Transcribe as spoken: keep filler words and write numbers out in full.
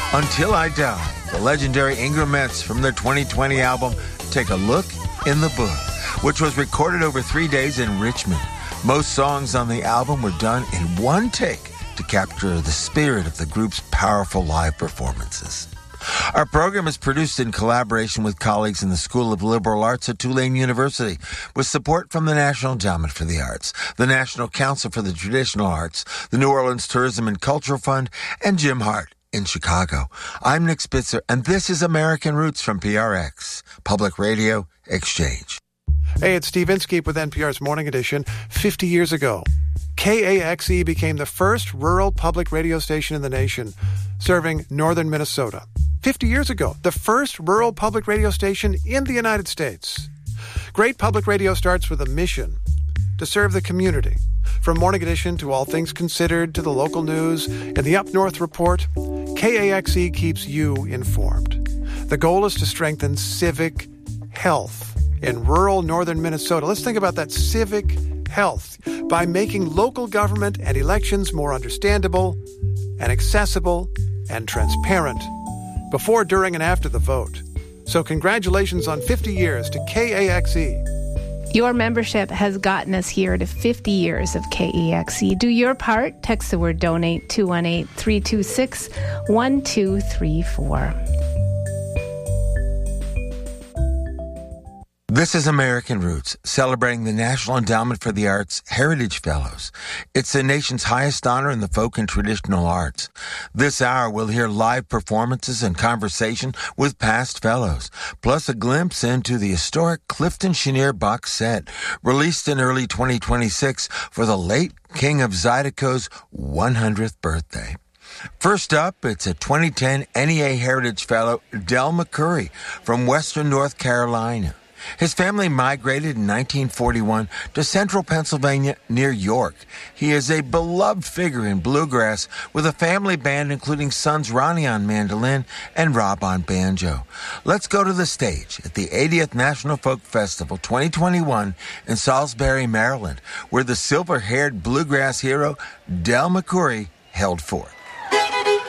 Until I Die, the legendary Ingram Mets from their twenty twenty album, Take a Look in the Book, which was recorded over three days in Richmond. Most songs on the album were done in one take to capture the spirit of the group's powerful live performances. Our program is produced in collaboration with colleagues in the School of Liberal Arts at Tulane University, with support from the National Endowment for the Arts, the National Council for the Traditional Arts, the New Orleans Tourism and Cultural Fund, and Jim Hart in Chicago. I'm Nick Spitzer, and this is American Roots from P R X, Public Radio Exchange. Hey, it's Steve Inskeep with N P R's Morning Edition. fifty years ago, K A X E became the first rural public radio station in the nation, serving northern Minnesota. fifty years ago, the first rural public radio station in the United States. Great public radio starts with a mission to serve the community. From Morning Edition to All Things Considered to the local news and the Up North Report, K A X E keeps you informed. The goal is to strengthen civic health in rural northern Minnesota. Let's think about that civic health by making local government and elections more understandable and accessible and transparent before, during, and after the vote. So congratulations on fifty years to K A X E. Your membership has gotten us here to fifty years of K E X E. Do your part. Text the word donate two one eight, three two six, one two three four. This is American Roots, celebrating the National Endowment for the Arts Heritage Fellows. It's the nation's highest honor in the folk and traditional arts. This hour, we'll hear live performances and conversation with past fellows, plus a glimpse into the historic Clifton Chenier box set, released in early twenty twenty-six for the late King of Zydeco's one hundredth birthday. First up, it's a twenty ten N E A Heritage Fellow, Del McCoury, from Western North Carolina. His family migrated in nineteen forty-one to central Pennsylvania near York. He is a beloved figure in bluegrass with a family band including sons Ronnie on mandolin and Rob on banjo. Let's go to the stage at the eightieth National Folk Festival twenty twenty-one in Salisbury, Maryland, where the silver-haired bluegrass hero Del McCoury held forth.